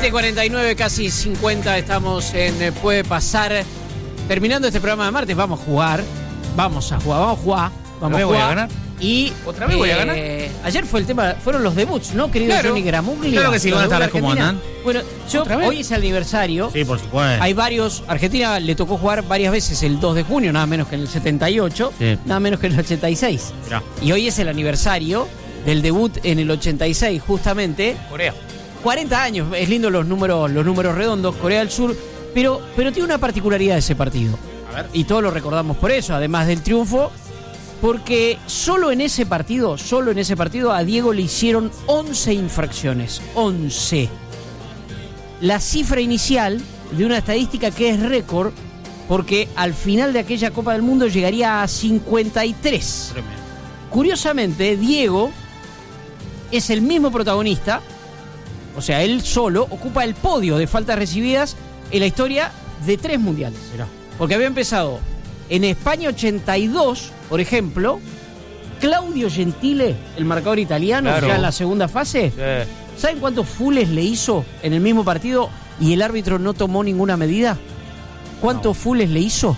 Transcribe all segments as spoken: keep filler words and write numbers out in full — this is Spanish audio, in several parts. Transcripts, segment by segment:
veinte cuarenta y nueve, casi cincuenta, estamos en eh, Puede Pasar. Terminando este programa de martes, vamos a jugar. Vamos a jugar, vamos a jugar. Vamos a jugar. voy a ganar? Y ¿Otra vez eh, voy a ganar? Ayer fue el tema, fueron los debuts, ¿no, querido Claro. Johnny Gramuglia? Claro que sí, buenas tardes, ¿cómo Argentina. andan? Bueno, yo, ¿Otra vez? hoy es el aniversario. Sí, por supuesto. Hay varios. Argentina le tocó jugar varias veces el dos de junio, nada menos que en el setenta y ocho, Sí. nada menos que en el ochenta y seis. Mirá. Y hoy es el aniversario del debut en el ochenta y seis, justamente. Corea. cuarenta años, es lindo los números, los números redondos, Corea del Sur, pero, pero tiene una particularidad ese partido. A ver. Y todos lo recordamos por eso, además del triunfo, porque solo en ese partido, solo en ese partido a Diego le hicieron once infracciones, once. La cifra inicial de una estadística que es récord, porque al final de aquella Copa del Mundo llegaría a cincuenta y tres. Tremendo. Curiosamente, Diego es el mismo protagonista, o sea, él solo ocupa el podio de faltas recibidas en la historia de tres mundiales. Mirá. Porque había empezado en España ochenta y dos, por ejemplo, Claudio Gentile, el marcador italiano, Claro. ya en la segunda fase. Sí. ¿Saben cuántos fulls le hizo en el mismo partido y el árbitro no tomó ninguna medida? ¿Cuántos No. fulls le hizo?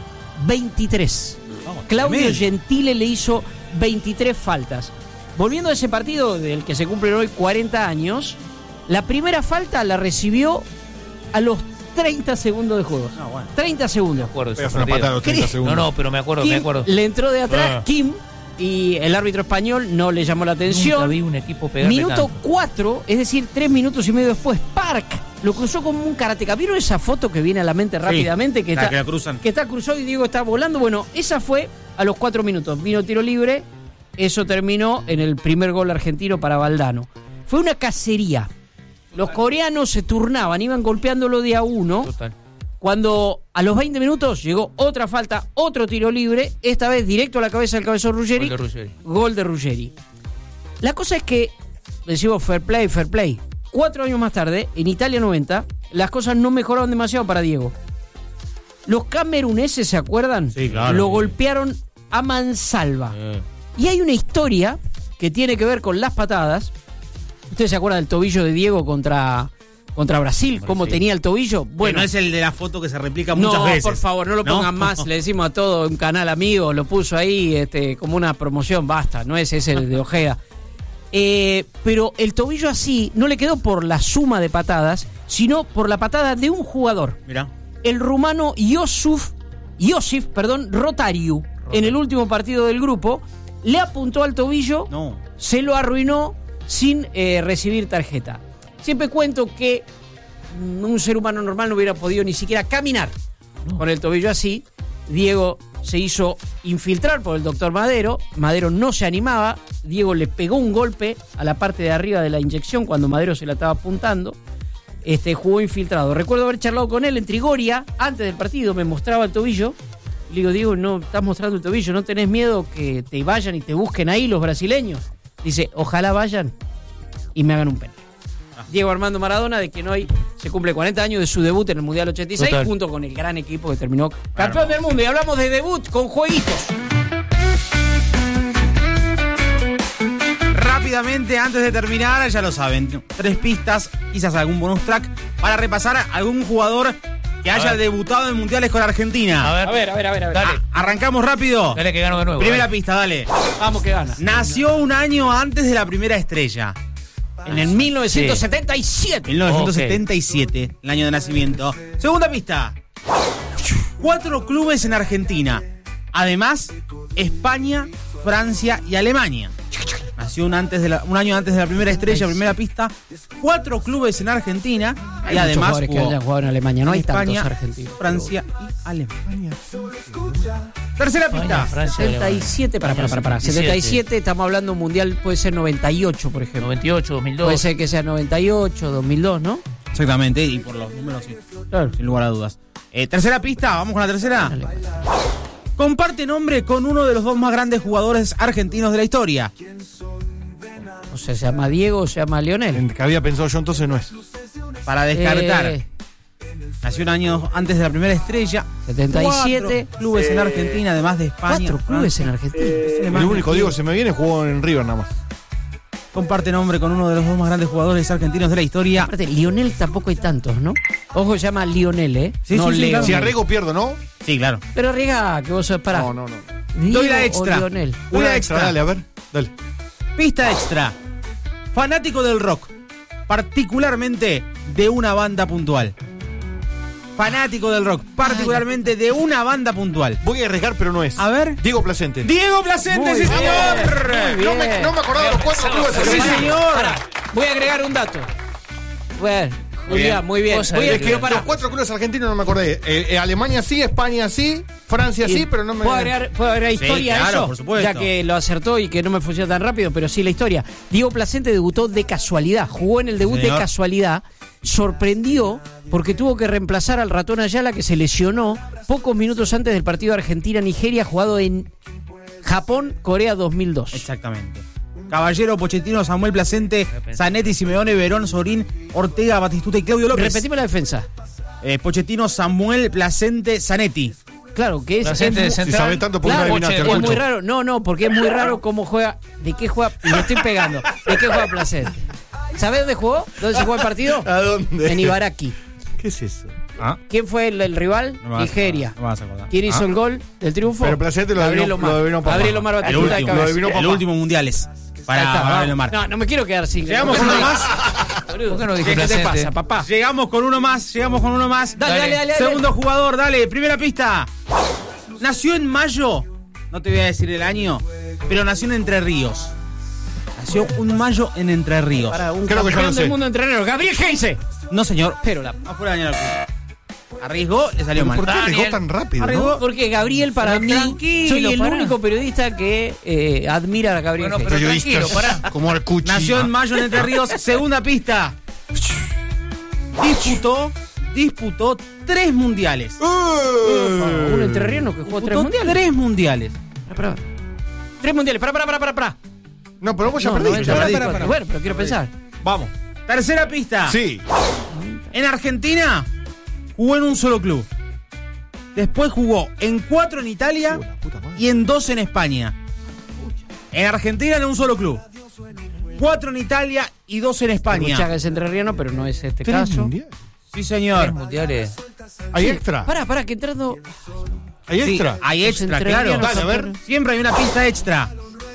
veintitrés. Vamos, Claudio tremendo. Gentile le hizo veintitrés faltas. Volviendo a ese partido del que se cumplen hoy cuarenta años, la primera falta la recibió a los treinta segundos de juego. No, bueno. treinta segundos. Me acuerdo de Pegas ese una partido. patada a los treinta ¿Qué? segundos. No, no, pero me acuerdo, Kim me acuerdo. le entró de atrás, Ah. Kim, y el árbitro español no le llamó la atención. Nunca vi un equipo pegarle Minuto tanto. cuatro, es decir, tres minutos y medio después, Park lo cruzó como un karateka. ¿Vieron esa foto que viene a la mente rápidamente? Que la está, que la cruzan. que está cruzado y Diego está volando. Bueno, esa fue a los cuatro minutos. Vino tiro libre. Eso terminó en el primer gol argentino para Valdano. Fue una cacería. Los coreanos se turnaban, iban golpeándolo de a uno. Total. Cuando a los veinte minutos llegó otra falta, otro tiro libre, esta vez directo a la cabeza del cabezón Ruggeri. Gol de Ruggeri. Gol de Ruggeri. La cosa es que, decimos fair play, fair play. Cuatro años más tarde, en Italia noventa, las cosas no mejoraron demasiado para Diego. Los cameruneses, ¿se acuerdan? Sí, claro. Lo golpearon a mansalva. Eh. Y hay una historia que tiene que ver con las patadas. ¿Ustedes se acuerdan del tobillo de Diego contra, contra Brasil? ¿Cómo Brasil. tenía el tobillo? Bueno, Bueno, no es el de la foto que se replica muchas no, veces. por favor, no lo ¿No? pongan más. Le decimos a todo un canal amigo, lo puso ahí este, como una promoción, basta, no es ese de Ojeda. Eh, pero el tobillo así no le quedó por la suma de patadas, sino por la patada de un jugador, Mirá. el rumano Iosif, Iosif, perdón, Rotariu, en el último partido del grupo, le apuntó al tobillo, No. se lo arruinó sin eh, recibir tarjeta. Siempre cuento que mm, un ser humano normal no hubiera podido ni siquiera caminar con el tobillo así. Diego se hizo infiltrar por el doctor Madero. Madero no se animaba. Diego le pegó un golpe a la parte de arriba de la inyección cuando Madero se la estaba apuntando. Este, jugó infiltrado. Recuerdo haber charlado con él en Trigoria antes del partido. Me mostraba el tobillo. Le digo, Diego, no estás mostrando el tobillo. ¿No tenés miedo que te vayan y te busquen ahí los brasileños? Dice, ojalá vayan y me hagan un penal. Ah. Diego Armando Maradona, de quien hoy se cumple cuarenta años de su debut en el Mundial ochenta y seis, Total. junto con el gran equipo que terminó campeón del mundo. Y hablamos de debut con jueguitos. Rápidamente, antes de terminar, ya lo saben, tres pistas, quizás algún bonus track, para repasar a algún jugador que haya ver. debutado en mundiales con Argentina. A ver. A ver, a ver, a ver. A ver. Dale. A- arrancamos rápido. Dale que gano de nuevo. Primera dale. pista, dale. Vamos que gana. Nació un año antes de la primera estrella. En el mil novecientos setenta y siete. mil novecientos setenta y siete, el año de nacimiento. Segunda pista. Cuatro clubes en Argentina. Además, España, Francia y Alemania. Nació un, antes de la- un año antes de la primera estrella, primera pista. Cuatro clubes en Argentina. Hay y muchos además jugadores que jugó hayan jugado en Alemania. No hay España, tantos argentinos. Francia y Alemania. Tercera España, pista. Francia, setenta y siete, para, para, para, para. setenta y siete, estamos hablando mundial, puede ser noventa y ocho, por ejemplo. noventa y ocho, dos mil dos. Puede ser que sea noventa y ocho, dos mil dos, ¿no? Exactamente, y por los números, sí, Claro. sin lugar a dudas. Eh, tercera pista, vamos con la tercera. Dale. Comparte nombre con uno de los dos más grandes jugadores argentinos de la historia. O sea, se llama Diego o se llama Lionel. El que había pensado yo entonces no es. Para descartar. Eh, Nació un año antes de la primera estrella. setenta y siete. Cuatro clubes en Argentina, además de España. Cuatro clubes en Argentina. El único Diego se me viene jugó en River nada más. comparte nombre con uno de los dos más grandes jugadores argentinos de la historia. Aparte, Lionel tampoco hay tantos, ¿no? Ojo, se llama Lionel, ¿eh? Sí, no sí, sí, Leo. claro. Si arriesgo, pierdo, ¿no? Sí, claro. Pero arriesga, que vos sos para. No, no, no. Diego Doy la o extra. Lionel. Una Una extra. extra, dale, a ver. Dale. Pista extra. Fanático del rock, particularmente de una banda puntual. Fanático del rock, particularmente de una banda puntual. Voy a arriesgar, pero no es. A ver. Diego Placente. Diego Placente, Muy sí bien, señor. muy No me, no me acordaba de los cuatro clubes Sí, argentinos. señor. Pará, voy a agregar un dato. Bueno, Julián, muy bien. Cosa Voy de a, que- quiero Los parar. cuatro clubes argentinos no me acordé. Eh, eh, Alemania sí, España sí, Francia sí, pero no me... ¿Puedo agregar, puedo agregar Sí, historia a claro, eso? por supuesto. Ya que lo acertó y que no me funciona tan rápido, pero sí la historia. Diego Placente debutó de casualidad, jugó en el debut Señor. de casualidad, sorprendió porque tuvo que reemplazar al ratón Ayala que se lesionó pocos minutos antes del partido Argentina-Nigeria jugado en Japón-Corea dos mil dos. Exactamente. Caballero, Pochettino, Samuel Placente, Zanetti, Simeone, Verón, Sorín, Ortega, Batistuta y Claudio López. Repetimos la defensa. Eh, Pochettino, Samuel, Placente, Zanetti. Claro, que es, Placente es de mu- central. Si sabés tanto, ¿por qué no Claro, adivinaste, Poche- es muy Armando? raro. No, no, porque es muy raro cómo juega. ¿De qué juega? Le estoy pegando. ¿De qué juega Placente? ¿Sabés dónde jugó? ¿Dónde se jugó el partido? ¿A dónde? En Ibaraki. ¿Qué es eso? ¿Quién fue el, el rival? No me vas a Nigeria. acordar, no me vas a acordar. ¿Quién hizo Ah. el gol del triunfo? Pero Placente lo Gabriel adivinó- Omar. lo adivinó papá. Gabriel Omar El Batistuta de último, lo cabeza. adivinó el papá. último mundiales. Para Ahí está, Gabriel va. Omar. No, no me quiero quedar sin. Llegamos con uno más. Boludo, ¿Por qué no dije ¿Qué te Placente? pasa, papá? Llegamos con uno más, llegamos con uno más. Dale, dale, dale. dale. Segundo jugador, dale, primera pista. Nació en mayo, no te voy a decir el año, pero nació en Entre Ríos. Nació un mayo en Entre Ríos. Para un Creo que ya campeón lo sé. del mundo entrenador. Gabriel Heinze. No, señor. Pero la. Afuera de la Arriesgó, le salió ¿Por mal. qué Daniel. arriesgó tan rápido, Arriesgó. no? Porque Gabriel, para Pero mí, tranquilo, soy el pará. único periodista que eh, admira a Gabriel Bueno, Heinze. pero Periodistas tranquilo, pará. como Arcucci. Nació en mayo en Entre Ríos, segunda pista. Disputó, disputó tres mundiales. ¡Eh! Un entrerriano que jugó tres Disputó mundiales. tres mundiales. Pará, pará. Tres mundiales. Pará, pará, pará, pará. pará. No, pero vos ya No, perdiste. noventa, ya pará, perdiste. pará, pará. Bueno, pero quiero pensar. Vamos. Tercera pista. Sí. En Argentina jugó en un solo club. Después jugó en cuatro en Italia Uh, la puta madre. y en dos en España. En Argentina en un solo club. Cuatro en Italia y dos en Muchaga España. es entrerriano, pero no es este ¿Tres caso. mundiales? Sí, Tres señor. mundiales. ¿Hay Sí, extra? Pará, pará, que entrando. ¿Hay Sí, extra? hay Los extra, entrerrianos claro. Dale, a ver. campeones. Siempre hay una pista extra.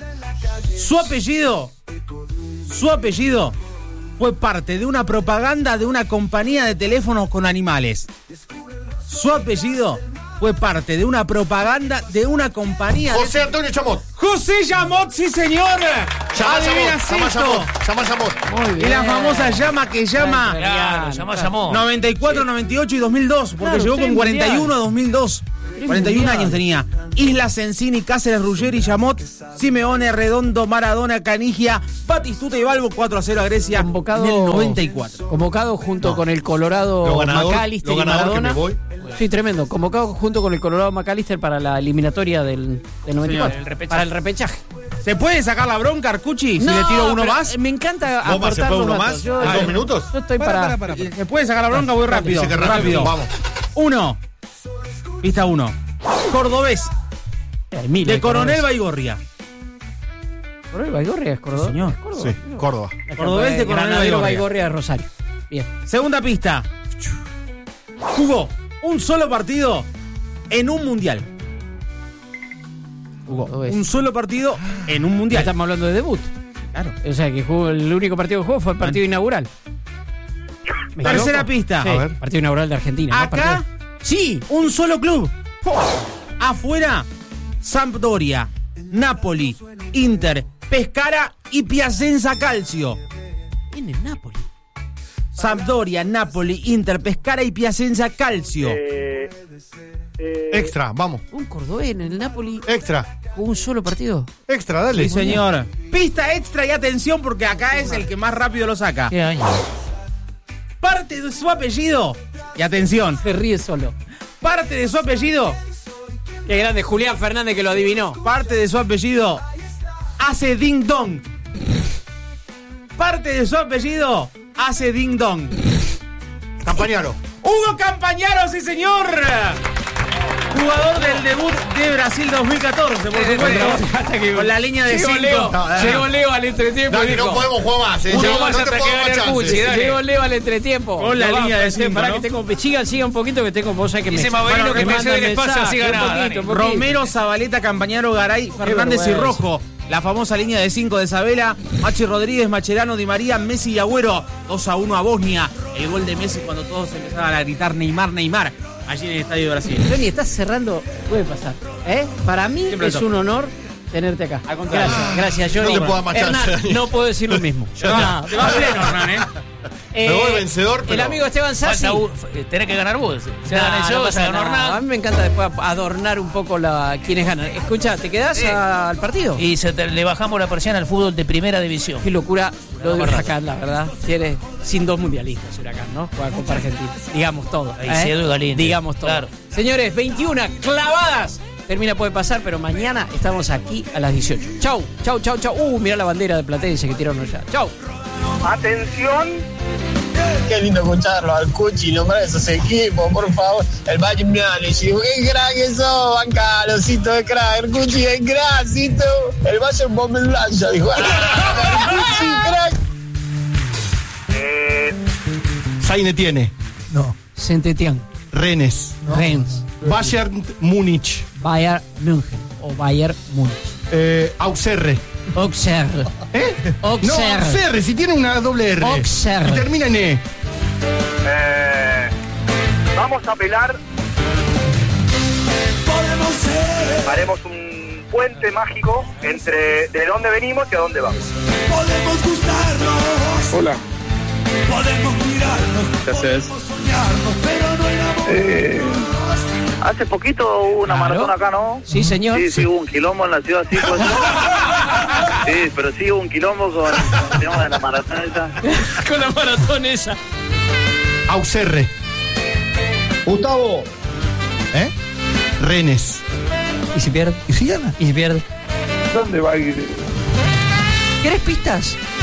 Su apellido, su apellido fue parte de una propaganda de una compañía de teléfonos con animales. Su apellido fue parte de una propaganda de una compañía de... José Antonio Chamot. José Llamot, sí señor. Llama Adivinas Chamot. Llama esto. Chamot. Llama Chamot. Muy Y bien. la famosa llama que llama Claro, llamó, llamó. noventa y cuatro, noventa y ocho y dos mil dos, porque Claro, llegó tres con cuarenta y uno a mundiales. dos mil dos. cuarenta y un mundiales. años tenía. Isla, Sensini, Cáceres, Ruggeri, Chamot, Simeone, Redondo, Maradona, Canigia, Batistuta y Balbo, cuatro a cero a Grecia Convocado, en el noventa y cuatro. Convocado junto con el Colorado Lo ganador- McAllister lo y ganador que Maradona. me voy. Sí, tremendo. Convocado junto con el Colorado McAllister para la eliminatoria del, del noventa y cuatro. el repechaje. Para el repechaje. ¿Se puede sacar la bronca, Arcucci, si le tiro uno pero más? Me encanta ¿Vos más, se aportar puede los uno datos. más? Yo, ¿En yo- dos minutos? Yo estoy para... ¿Se puede sacar la bronca? Voy rápido. Dice que rápido. Vamos. Uno. Pista uno. Cordobés, Hay miles de Coronel cordobeses. Baigorria. Coronel Baigorria es Córdoba. Señor. Es Córdoba. Sí, Córdoba. Cordobés de Coronel Granadero Baigorria. Baigorria de Rosario. Bien. Segunda pista. Jugó un solo partido en un mundial. Jugó Cordobés. un solo partido en un Ya mundial. estamos hablando de debut. Claro. O sea, que jugó, el único partido que jugó fue el partido inaugural. ¿Me Tercera equivoco? pista. Sí, A ver. partido inaugural de Argentina. ¿no? Acá, Partido- Sí. un solo club. Afuera, Sampdoria, Napoli, Inter, Pescara y Piacenza Calcio. En el Napoli. Sampdoria, Napoli, Inter, Pescara y Piacenza Calcio. Extra, vamos. Un cordobés en el Napoli Extra. jugó un solo partido. Extra, dale. Sí, señor. Pista extra y atención porque acá es el que más rápido lo saca. ¿Qué año? Parte de su apellido, y atención, Se ríe solo. parte de su apellido, Qué grande, Julián Fernández que lo adivinó. parte de su apellido, hace ding dong. Parte de su apellido, hace ding dong. Campañaro. Hugo Campañaro, sí señor. Jugador del debut de Brasil dos mil catorce, por supuesto. Con la línea de Llegó cinco. Leo, No, dale. llegó Leo al entretiempo. No, y que dijo, no podemos jugar más. ¿eh? Uno Llegó- más no hasta te que puedo dar gane el chance. Cuchi, dale. Llegó Leo al entretiempo. Con la No, línea de pero, cinco, Para ¿no? que tengo, sigan, sigan un poquito que tengo vos sabés que me Dice Maverino bueno, que me mandan cede el espacio, mensajes, así ganaba, un poquito, Dani. un poquito. Romero, Zabaleta, Campañaro, Garay, Fernández y vergüenza. Rojo. La famosa línea de cinco de Isabela, Machi Rodríguez, Macherano, Di María, Messi y Agüero. dos a uno a Bosnia. El gol de Messi cuando todos empezaban a gritar Neymar, Neymar. Allí en el Estadio de Brasil. Johnny, estás cerrando, puede pasar. ¿Eh? Para mí Siempre es toca. un honor tenerte acá. Al contrario. Gracias, gracias, Johnny. No te puedo dar más Hernán, chance. no puedo decir lo mismo. Te va, te va a pleno, Hernán, ¿eh? Eh, Me voy vencedor, El pero- amigo Esteban Sassi. Falta u- f- tenés que ganar vos. Se No, gana no yo, pasa se ganó nada. A Hernán. mí me encanta después adornar un poco la quienes ganan. Escucha, ¿te quedás Sí. a- al partido? Y se te- le bajamos la persiana al fútbol de primera división. Qué locura lo de No, Huracán, la verdad. Tiene sin dos mundialistas Huracán, ¿no? Juega Copa Argentina. Digamos todo. ¿eh? Caicedo y Galíndez. Digamos todo. Claro. Señores, veintiuna clavadas. Termina, puede pasar, pero mañana estamos aquí a las dieciocho. Chau, chau, chau, chau. Uh, mirá la bandera de Platense que tiraron allá. Chau. Atención. Qué lindo escucharlo al Cuchi nombrar esos equipos, por favor. El Bayern Múnich, dijo, qué crack eso, banca, losito de crack, el Cuchi es crackcito. El Bayern Bombenlancha, dijo, ¡ah, el Cuchi, crack! Eh, Saine tiene. No. Saint-Étienne. Rennes. Rennes. Bayern Múnich. Bayern München. O Bayern Múnich. Eh, Auxerre. Auxerre. ¿Eh? Auxerre. No, Auxerre, si tiene una doble R. Auxerre. Y termina en E. eh, vamos a apelar. Haremos un puente mágico entre de dónde venimos y a dónde vamos. Podemos gustarnos. Hola. Podemos mirarnos. ¿Qué haces? Podemos soñarnos, pero no enamorarnos. Eh, hace poquito hubo una Claro. maratón acá, ¿no? Sí, señor. Sí, sí, hubo un quilombo en la ciudad, sí, pues. Sí, pero sí hubo un quilombo con, con el tema de la maratón esa. Con la maratón esa. Auxerre. Gustavo. ¿Eh? Rennes. ¿Y si pierde? ¿Y si gana? ¿Y si pierde? ¿Dónde va a ir? ¿Querés pistas?